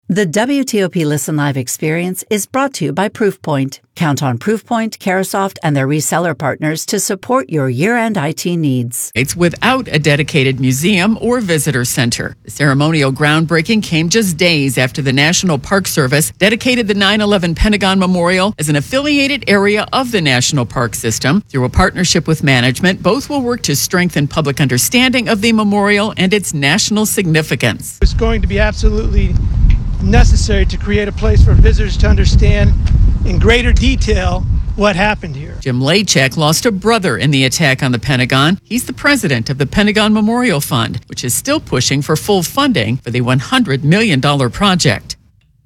The WTOP Listen Live experience is brought to you by Proofpoint. Count on Proofpoint, Carasoft, and their reseller partners to support your year-end IT needs. It's without a dedicated museum or visitor center. The ceremonial groundbreaking came just days after the National Park Service dedicated the 9/11 Pentagon Memorial as an affiliated area of the National Park System. Through a partnership with management, both will work to strengthen public understanding of the memorial and its national significance. It's going to be absolutely necessary to create a place for visitors to understand in greater detail what happened here. Jim Lachek lost a brother in the attack on the Pentagon. He's the president of the Pentagon Memorial Fund, which is still pushing for full funding for the $100 million project.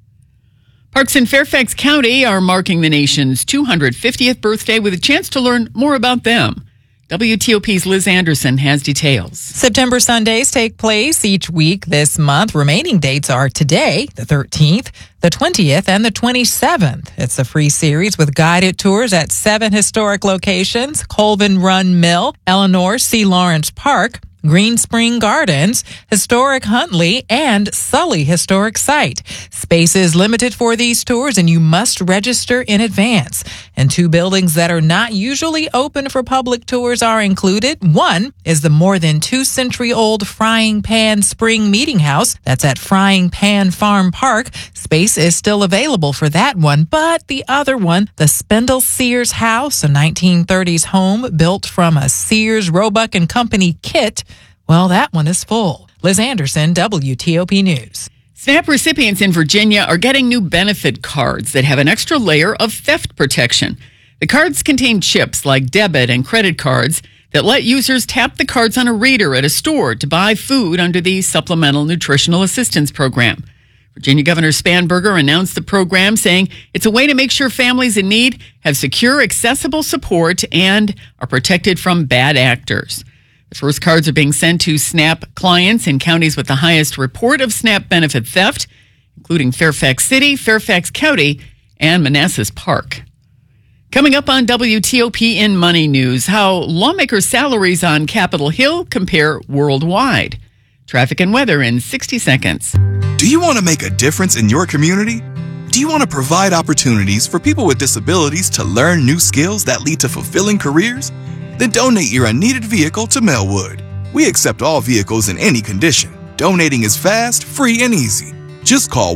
Parks in Fairfax County are marking the nation's 250th birthday with a chance to learn more about them. WTOP's Liz Anderson has details. September Sundays take place each week this month. Remaining dates are today, the 13th, the 20th, and the 27th. It's a free series with guided tours at 7 historic locations: Colvin Run Mill, Eleanor C. Lawrence Park, Green Spring Gardens, Historic Huntley, and Sully Historic Site. Space is limited for these tours, and you must register in advance. And 2 buildings that are not usually open for public tours are included. One is the more than 2-century-old Frying Pan Spring Meeting House. That's at Frying Pan Farm Park. Space is still available for that one, but the other one, the Spindle Sears House, a 1930s home built from a Sears, Roebuck & Company kit, well, that one is full. Liz Anderson, WTOP News. SNAP recipients in Virginia are getting new benefit cards that have an extra layer of theft protection. The cards contain chips like debit and credit cards that let users tap the cards on a reader at a store to buy food under the Supplemental Nutritional Assistance Program. Virginia Governor Spanberger announced the program, saying it's a way to make sure families in need have secure, accessible support and are protected from bad actors. The first cards are being sent to SNAP clients in counties with the highest report of SNAP benefit theft, including Fairfax City, Fairfax County, and Manassas Park. Coming up on WTOP in Money News, how lawmakers' salaries on Capitol Hill compare worldwide. Traffic and weather in 60 seconds. Do you want to make a difference in your community? Do you want to provide opportunities for people with disabilities to learn new skills that lead to fulfilling careers? Then donate your unneeded vehicle to Melwood. We accept all vehicles in any condition. Donating is fast, free, and easy. Just call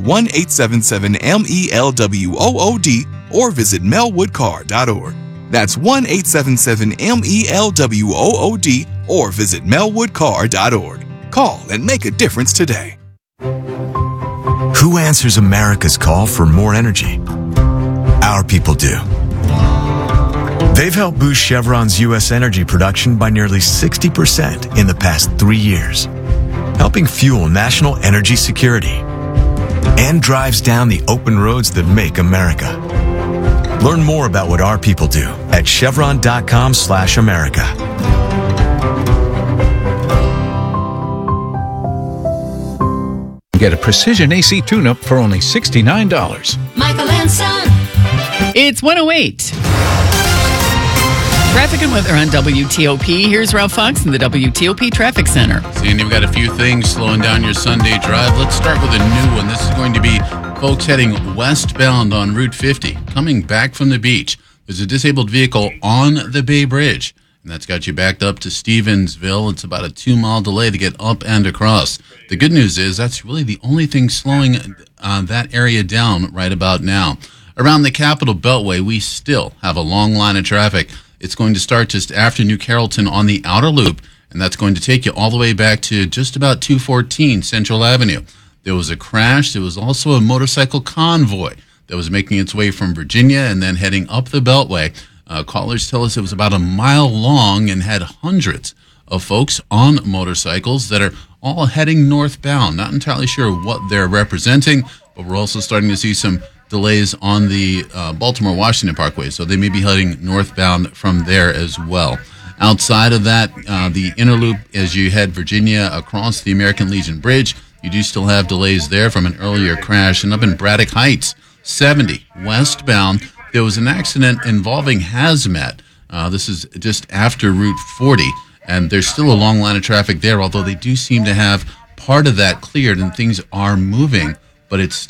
1-877-MELWOOD or visit melwoodcar.org. That's 1-877-MELWOOD or visit melwoodcar.org. Call and make a difference today. Who answers America's call for more energy? Our people do. They've helped boost Chevron's U.S. energy production by nearly 60% in the past 3 years, helping fuel national energy security and drives down the open roads that make America. Learn more about what our people do at chevron.com/America. Get a Precision AC tune-up for only $69. Michael and Son. It's 1:08. Traffic and weather on WTOP. Here's Ralph Fox in the WTOP Traffic Center. Sandy, we've got a few things slowing down your Sunday drive. Let's start with a new one. This is going to be folks heading westbound on Route 50, coming back from the beach. There's a disabled vehicle on the Bay Bridge, and that's got you backed up to Stevensville. It's about a 2-mile delay to get up and across. The good news is that's really the only thing slowing that area down right about now. Around the Capitol Beltway, we still have a long line of traffic. It's going to start just after New Carrollton on the outer loop, and that's going to take you all the way back to just about 214 Central Avenue. There was a crash. There was also a motorcycle convoy that was making its way from Virginia and then heading up the Beltway. Callers tell us it was about a mile long and had hundreds of folks on motorcycles that are all heading northbound. Not entirely sure what they're representing, but we're also starting to see some delays on the Baltimore-Washington Parkway, so they may be heading northbound from there as well. Outside of that, the inner loop as you head Virginia across the American Legion Bridge, you do still have delays there from an earlier crash. And up in Braddock Heights, 70 westbound, there was an accident involving hazmat. This is just after Route 40, and there's still a long line of traffic there, although they do seem to have part of that cleared and things are moving, but it's